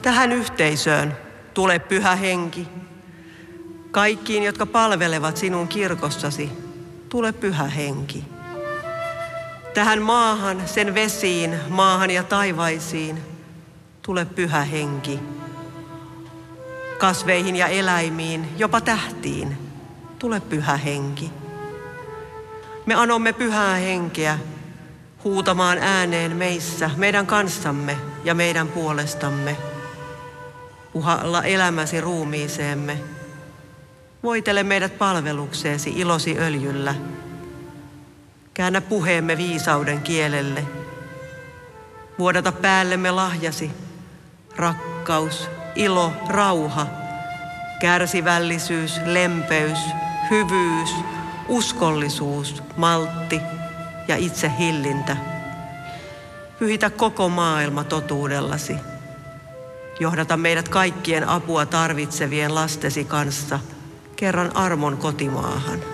Tähän yhteisöön tule Pyhä Henki. Kaikkiin, jotka palvelevat sinun kirkossasi, tule Pyhä Henki. Tähän maahan, sen vesiin, maahan ja taivaisiin, tule Pyhä Henki. Kasveihin ja eläimiin, jopa tähtiin, tule Pyhä Henki. Me anomme Pyhää Henkeä huutamaan ääneen meissä, meidän kanssamme ja meidän puolestamme. Puhalla elämäsi ruumiiseemme. Voitele meidät palvelukseesi ilosi öljyllä. Käännä puheemme viisauden kielelle. Vuodata päällemme lahjasi, rakkaus, ilo, rauha, kärsivällisyys, lempeys, hyvyys, uskollisuus, maltti ja itsehillintä. Pyhitä koko maailma totuudellasi. Johdata meidät kaikkien apua tarvitsevien lastesi kanssa kerran armon kotimaahan.